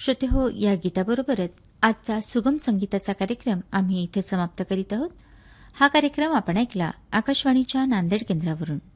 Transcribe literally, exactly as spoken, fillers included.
श्रोते हो, या गीताबरोबरच आजचा सुगम संगीताचा कार्यक्रम आम्ही इथे समाप्त करीत आहोत. हा कार्यक्रम आपण ऐकला आकाशवाणीच्या नांदेड केंद्रावरून.